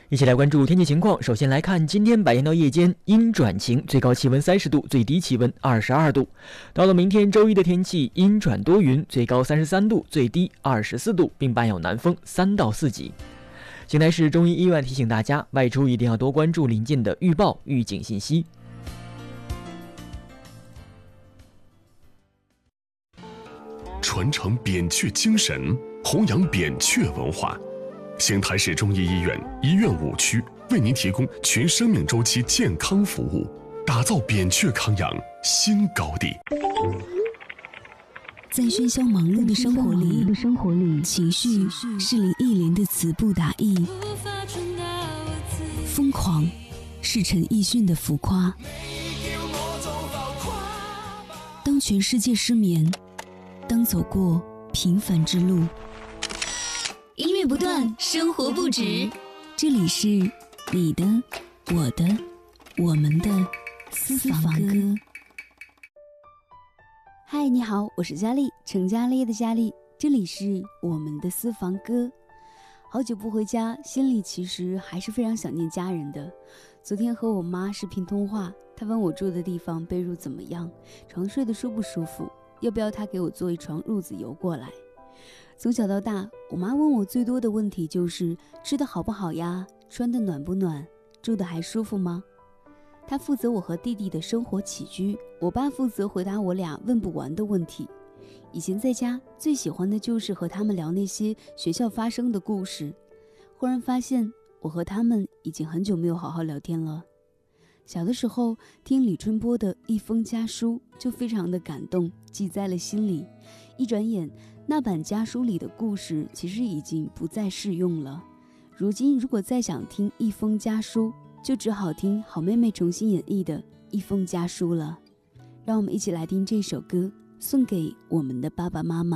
一起来关注天气情况。首先来看今天白天到夜间阴转晴，最高气温30度，最低气温22度。到了明天周一的天气阴转多云，最高33度，最低24度，并伴有南风3到4级。邢台市中医医院提醒大家，外出一定要多关注临近的预报预警信息。 传承扁鹊精神，弘扬扁鹊文化。邢台市中医医院医院5区为您提供全生命周期健康服务，打造扁鹊康养新高地。 在喧嚣忙碌的生活里，情绪是林忆莲的词不达意，疯狂是陈奕迅的浮夸。当全世界失眠，当走过平凡之路，音乐不断，生活不止。这里是你的、我的、我们的私房歌。嗨，你好，我是佳丽，成家立业的佳丽。这里是我们的私房歌。好久不回家，心里其实还是非常想念家人的。昨天和我妈视频通话，她问我住的地方被褥怎么样，床睡得舒不舒服，要不要她给我做一床褥子邮过来。从小到大，我妈问我最多的问题就是吃得好不好呀，穿得暖不暖，住得还舒服吗？她负责我和弟弟的生活起居，我爸负责回答我俩问不完的问题。以前在家最喜欢的就是和他们聊那些学校发生的故事，忽然发现我和他们已经很久没有好好聊天了。小的时候听李春波的一封家书就非常的感动，记在了心里。一转眼那本家书里的故事其实已经不再适用了。如今如果再想听一封家书，就只好听好妹妹重新演绎的一封家书了。让我们一起来听这首歌，送给我们的爸爸妈妈。